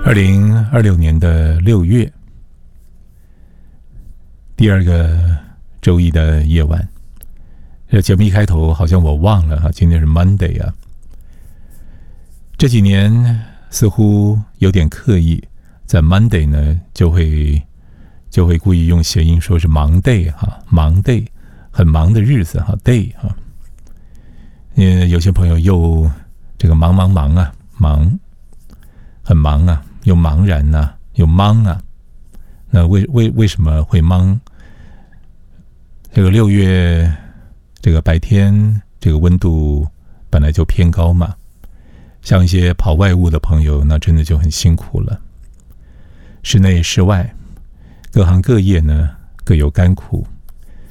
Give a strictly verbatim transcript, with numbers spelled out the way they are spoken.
二零二六年的六月，第二个周一的夜晚。这节目一开头好像我忘了哈，今天是 Monday 啊。这几年似乎有点刻意，在 Monday 呢就会就会故意用谐音说是忙 day 哈，忙 day 很忙的日子哈 day 哈。嗯，有些朋友又这个忙忙忙啊，忙很忙啊。又茫然呐、啊，又忙啊，那为为为什么会忙？这个六月，这个白天这个温度本来就偏高嘛，像一些跑外务的朋友，那真的就很辛苦了。室内室外，各行各业呢各有甘苦。